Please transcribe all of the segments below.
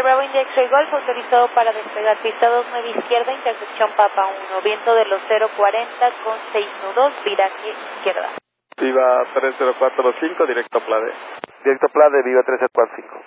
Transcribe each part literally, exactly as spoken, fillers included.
Bravo India X-Ray Golf, autorizado para despegar pista dos nueve izquierda, intersección Papa uno, viento de los cero cuarenta con seis nudos, viraje izquierda. Viva tres cero cuatro cinco, directo Plade. Directo Plade, Viva tres cero cuatro cinco.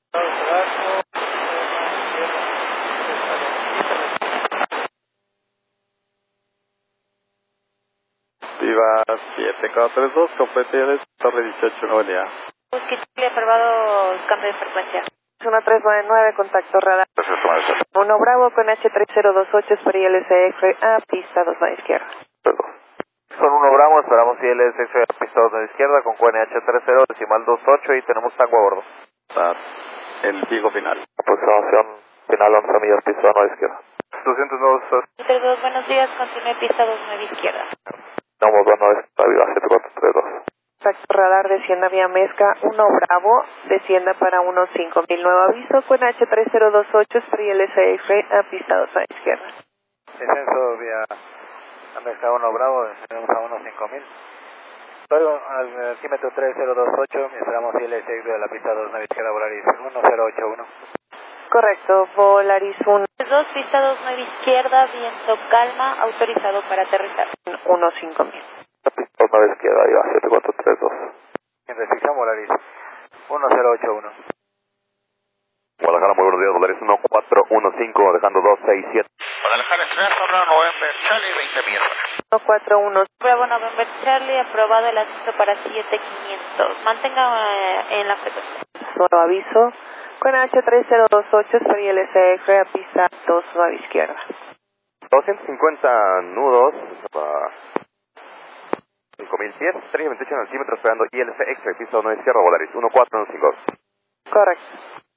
Viva siete cuatro tres dos, completé Torre dieciocho, no venía. Busque Chile, aprobado, cambio de frecuencia. uno tres nueve nueve, contacto radar. uno Bravo con H tres cero dos ocho, espera I L S X a pista dos nueve izquierda. Son uno Bravo, esperamos I L S X a pista dos nueve izquierda con Q N H tres cero, decimal dos ocho y tenemos tango a bordo. Está el pico final. Aproximación final once millas, pista dos nueve izquierda. doscientos dos. tres dos, buenos días, continúe pista dos nueve izquierda. Vamos, dos nueve, Viva siete cuatro tres dos. Contacto radar, descienda vía Mezca, uno Bravo, descienda para uno cinco mil, nuevo aviso, con H tres cero dos ocho, espera I L S X a pista dos nueve izquierda. Descenso vía Mezca uno Bravo, descendemos a uno cinco mil. Luego al altímetro tres cero dos ocho, esperamos I L S X de la pista dos nueve izquierda, Volaris uno cero ocho uno. Correcto, Volaris uno. dos, pista dos nueve izquierda, viento calma, autorizado para aterrizar. uno cinco mil. Pista dos nueve izquierda, Viva siete cuatro tres dos. En restricción, Volaris uno cero ocho uno. Guadalajara, muy buenos días, Volaris uno cuatro uno cinco, dejando dos seis siete. Guadalajara, Estrella, November, Charlie, veinte millas. uno cuatro uno. Bravo November Charlie, aprobado el aviso para siete quinientos. Mantenga eh, en la frecuencia. Nuevo aviso, con H tres cero dos ocho, espera I L S X a pista dos nueve izquierda. doscientos cincuenta nudos para cinco mil pies, tres veintiocho en altímetro, esperando I L C X, pista dos nueve izquierda, Volaris uno cuatro uno cinco. Correcto.